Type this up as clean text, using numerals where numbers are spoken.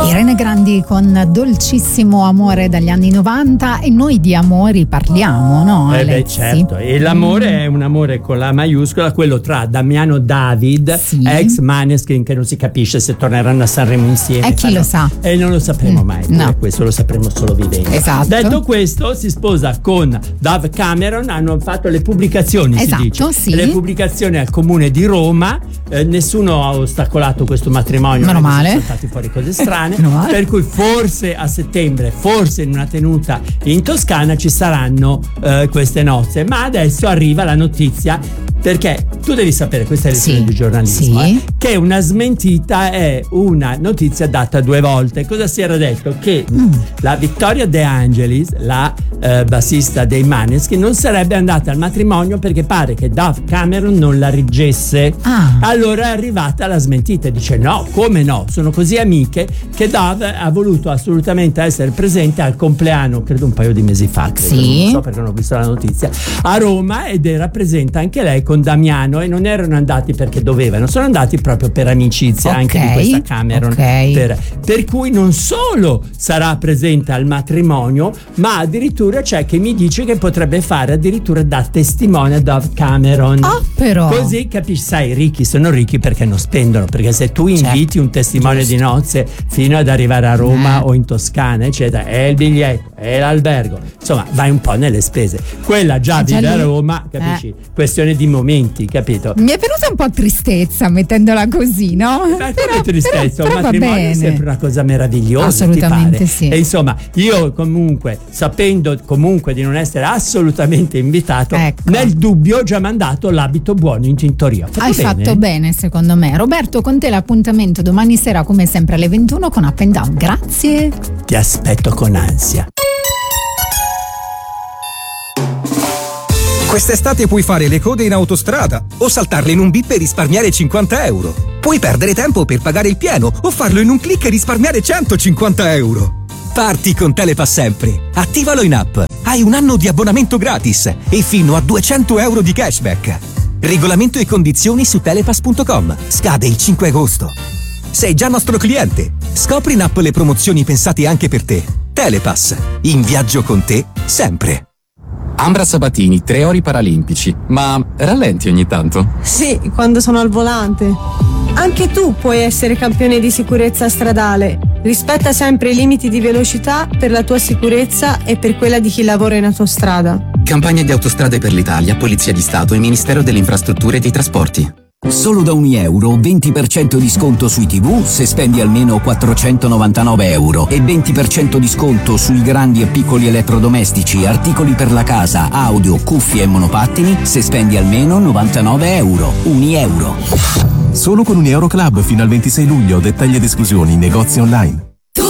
Irene Grandi con Dolcissimo amore dagli anni 90, e noi di amori parliamo, no? Beh, certo, e l'amore è un amore con la maiuscola, quello tra Damiano David, ex Maneskin, che non si capisce se torneranno a Sanremo insieme. E chi lo sa? E non lo sapremo mai, questo lo sapremo solo vivendo. Esatto. Detto questo, si sposa con Dove Cameron, hanno fatto le pubblicazioni, esatto, si dice. sì. Le pubblicazioni al Comune di Roma, nessuno ha ostacolato questo matrimonio. Meno male. Sono stati fuori cose strane. Per cui forse a settembre, forse in una tenuta in Toscana ci saranno queste nozze, ma adesso arriva la notizia, perché tu devi sapere, questa è lezione di giornalismo, che una smentita è una notizia data due volte. Cosa si era detto? Che la Victoria De Angelis, la bassista dei Maneskin, non sarebbe andata al matrimonio perché pare che Dove Cameron non la reggesse. Allora è arrivata la smentita, dice no, come no, sono così amiche che Dove ha voluto assolutamente essere presente al compleanno, credo un paio di mesi fa, non so perché non ho visto la notizia, a Roma, ed era presente anche lei con Damiano, e non erano andati perché dovevano, sono andati proprio per amicizia anche di questa Cameron, per cui non solo sarà presente al matrimonio, ma addirittura c'è chi mi dice che potrebbe fare addirittura da testimone Dove Cameron. Però così capisci, sai, i ricchi sono ricchi perché non spendono, perché se tu inviti un testimone di nozze fino ad arrivare a Roma o in Toscana eccetera, è il biglietto, è l'albergo, insomma vai un po' nelle spese. Quella già vive a Roma, capisci? Questione di momenti, capito? Mi è venuta un po' tristezza mettendola così, no? Però tristezza, un matrimonio è sempre una cosa meravigliosa, assolutamente, ti pare? sì. E insomma, io comunque, sapendo comunque di non essere assolutamente invitato, nel dubbio ho già mandato l'abito buono in tintoria. Hai fatto bene, secondo me. Roberto, con te l'appuntamento domani sera come sempre alle 21 con Up and Down. Grazie. Ti aspetto con ansia. Quest'estate puoi fare le code in autostrada o saltarle in un bip e risparmiare 50 euro. Puoi perdere tempo per pagare il pieno o farlo in un click e risparmiare 150 euro. Parti con Telepass sempre. Attivalo in app. Hai un anno di abbonamento gratis e fino a 200 euro di cashback. Regolamento e condizioni su telepass.com. Scade il 5 agosto. Sei già nostro cliente. Scopri in app le promozioni pensate anche per te. Telepass. In viaggio con te sempre. Ambra Sabatini, 3 ori paralimpici. Ma rallenti ogni tanto? Sì, quando sono al volante. Anche tu puoi essere campione di sicurezza stradale. Rispetta sempre i limiti di velocità per la tua sicurezza e per quella di chi lavora in autostrada. Campagna di Autostrade per l'Italia, Polizia di Stato e Ministero delle Infrastrutture e dei Trasporti. Solo da €1 20% di sconto sui TV se spendi almeno €499 e 20% di sconto sui grandi e piccoli elettrodomestici, articoli per la casa, audio, cuffie e monopattini se spendi almeno €99. €1. Solo con Unieuro Club fino al 26 luglio, dettagli ed esclusioni, negozi online.